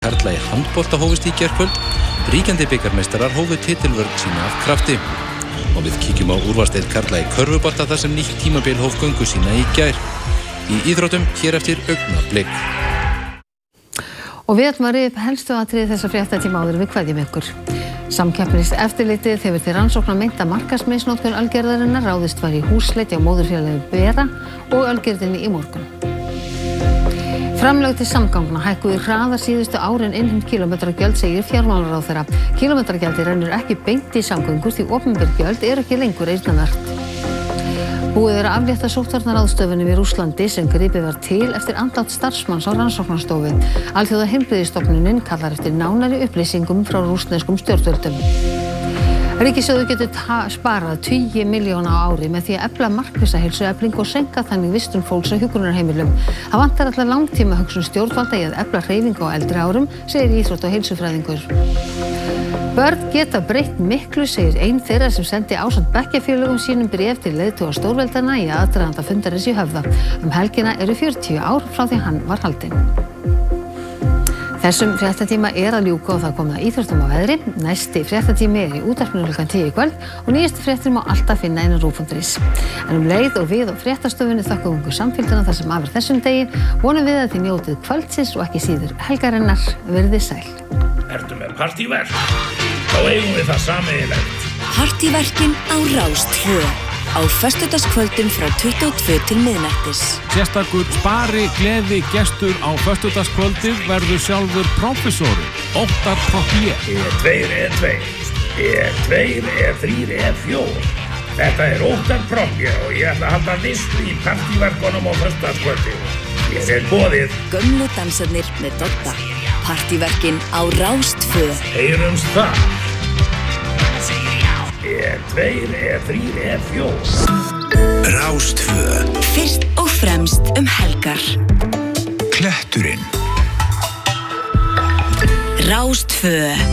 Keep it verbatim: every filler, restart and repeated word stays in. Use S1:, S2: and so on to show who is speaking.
S1: karla í handbolta hófust í gærkvöld. Ríkjandi bikarmeistarar hófu titilvörn sína af krafti. Og við kíkjum á úrvalsdeild karla í körfubolta þar sem nýtt tímabil hóf göngu sína í gær. Í íþróttum hér eftir augnablik.
S2: Og við ætlum að rifja upp helstu atriði þessa fréttatíma áður en við kveðjum ykkur. Samkeppniseftirlitið hefur til rannsóknar meinta markaðsmisnotkun ölgerðarinnar. Ráðist var í húsleit hjá móðurfélagi Bera og ölgerðinni í morgun. Framlög til samgangna hækkuðu hraðar síðustu árin innheimt kílómetragjöld, segir fjármálaráðherra. Kílómetragjaldi rennur ekki beint í samgöngur því opinber gjöld eru ekki lengur eyrnamerkt. Búið er að aflétta sóttvarnaráðstöfunum í Rússlandi sem gripið var til eftir andlát starfsmanns á rannsóknarstofu. Alþjóða heilbrigðisstofnunin kallar eftir nánari upplýsingum frá rússneskum stjórnvöldum. Ríkissjóður getur sparað tugi milljóna á ári með því að efla markvissa heilsueflingu og seinka þannig vistun fólks á hjúkrunarheimilum. Það vantar alla langtímahugsun stjórnvalda í að efla hreyfingu á eldri árum, segir íþrótta- og heilsufræðingur. Börn geta breytt miklu, segir ein þeirra sem sendi ásamt bekkjarfélögum sínum bréf til leiðtoga stórveldanna í aðdraganda fundarins í Höfða. Um helgina eru fjörutíu ár frá því hann var haldinn. Þessum fréttatíma er að ljúka og það kom að íþróttum á veðri. Næsti fréttatími er í útvarpinu klukkan tíu í kvöld og nýjastu fréttir má alltaf finna innan rúv punktur is. En um leið og við og fréttastofunni þökkum ykkur samfylgdina þar sem af er þessum degi. Vonum við að þið njótið kvöldsins og ekki síður helgarinnar. Verið sæl.
S3: Ertu með partíverk? Þá eigum við það sameiginlegt.
S4: Partíverkin á Rás tvö. Á föstudagskvöldum frá tuttugu og tvö til miðnættis.
S5: Sérstakur spari gleði gestur á föstudagskvöldið verður sjálfur prófessor Óttar Proppé.
S3: E tveir, E tveir, E tveir, E þrír, E fjórir. Þetta er Óttar Proppé og ég ætla að halda veislu í partíverkunum á föstudagskvöldið. Ég er boðið.
S4: Gömlu dansarnir með Dodda. Partíverkin á Rás tvö.
S3: Heyrumst það. E tveir, E þrír, E fjórir.
S6: Rás tvö.
S4: Fyrst og fremst um helgar.
S6: Kletturinn.
S4: Rás tvö.